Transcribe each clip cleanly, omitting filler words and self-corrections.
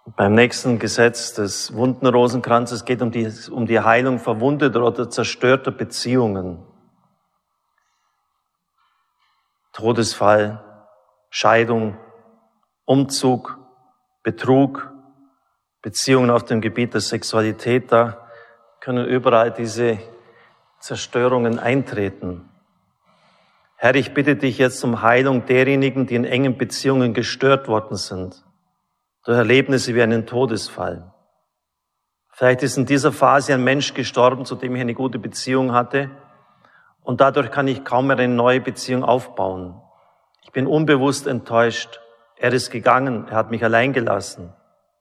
Beim nächsten Gesetz des Wundenrosenkranzes geht es um die Heilung verwundeter oder zerstörter Beziehungen. Todesfall, Scheidung, Umzug, Betrug, Beziehungen auf dem Gebiet der Sexualität, da können überall diese Zerstörungen eintreten. Herr, ich bitte dich jetzt um Heilung derjenigen, die in engen Beziehungen gestört worden sind, durch Erlebnisse wie einen Todesfall. Vielleicht ist in dieser Phase ein Mensch gestorben, zu dem ich eine gute Beziehung hatte, und dadurch kann ich kaum mehr eine neue Beziehung aufbauen. Ich bin unbewusst enttäuscht. Er ist gegangen, er hat mich allein gelassen.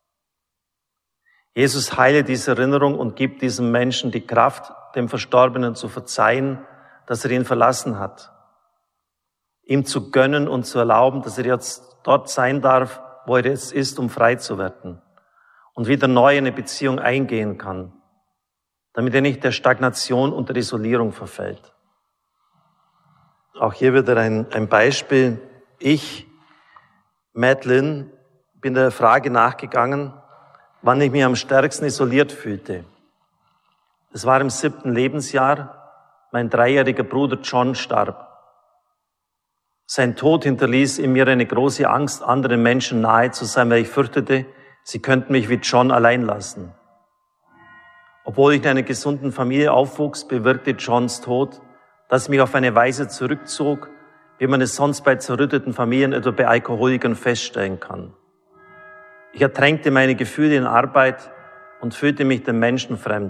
Jesus, heile diese Erinnerung und gib diesem Menschen die Kraft, dem Verstorbenen zu verzeihen, dass er ihn verlassen hat. Ihm zu gönnen und zu erlauben, dass er jetzt dort sein darf, wo er jetzt ist, um frei zu werden und wieder neu eine Beziehung eingehen kann, damit er nicht der Stagnation und der Isolierung verfällt. Auch hier wieder ein Beispiel. Ich, Madeline, bin der Frage nachgegangen, wann ich mich am stärksten isoliert fühlte. Es war im 7. Lebensjahr, mein 3-jähriger Bruder John starb. Sein Tod hinterließ in mir eine große Angst, anderen Menschen nahe zu sein, weil ich fürchtete, sie könnten mich wie John allein lassen. Obwohl ich in einer gesunden Familie aufwuchs, bewirkte Johns Tod, dass ich mich auf eine Weise zurückzog, wie man es sonst bei zerrütteten Familien, etwa bei Alkoholikern, feststellen kann. Ich ertränkte meine Gefühle in Arbeit und fühlte mich den Menschen fremd.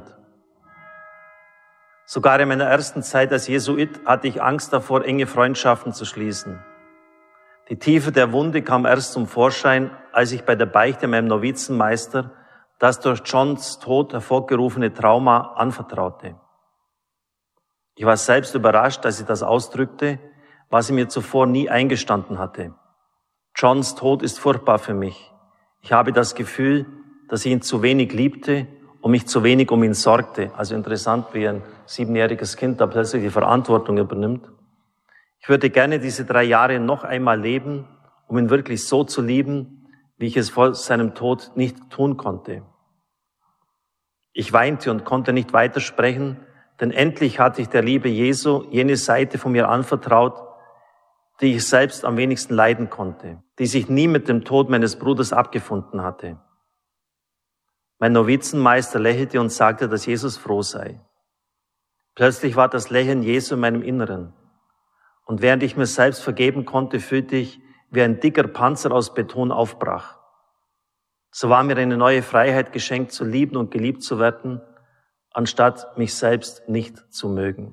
Sogar in meiner ersten Zeit als Jesuit hatte ich Angst davor, enge Freundschaften zu schließen. Die Tiefe der Wunde kam erst zum Vorschein, als ich bei der Beichte meinem Novizenmeister das durch Johns Tod hervorgerufene Trauma anvertraute. Ich war selbst überrascht, als ich das ausdrückte, was ich mir zuvor nie eingestanden hatte. Johns Tod ist furchtbar für mich. Ich habe das Gefühl, dass ich ihn zu wenig liebte und mich zu wenig um ihn sorgte. Also interessant, wie ein 7-jähriges Kind da plötzlich die Verantwortung übernimmt. Ich würde gerne diese 3 Jahre noch einmal leben, um ihn wirklich so zu lieben, wie ich es vor seinem Tod nicht tun konnte. Ich weinte und konnte nicht weitersprechen, denn endlich hatte ich der Liebe Jesu jene Seite von mir anvertraut, die ich selbst am wenigsten leiden konnte, die sich nie mit dem Tod meines Bruders abgefunden hatte. Mein Novizenmeister lächelte und sagte, dass Jesus froh sei. Plötzlich war das Lächeln Jesu in meinem Inneren. Und während ich mir selbst vergeben konnte, fühlte ich, wie ein dicker Panzer aus Beton aufbrach. So war mir eine neue Freiheit geschenkt, zu lieben und geliebt zu werden, anstatt mich selbst nicht zu mögen.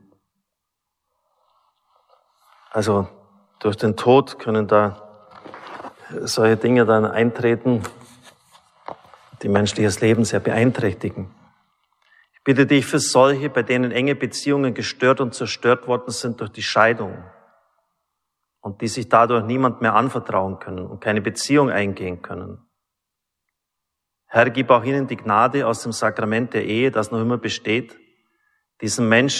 Also durch den Tod können da solche Dinge dann eintreten, die menschliches Leben sehr beeinträchtigen. Ich bitte dich für solche, bei denen enge Beziehungen gestört und zerstört worden sind durch die Scheidung und die sich dadurch niemand mehr anvertrauen können und keine Beziehung eingehen können. Herr, gib auch ihnen die Gnade aus dem Sakrament der Ehe, das noch immer besteht, diesen Menschen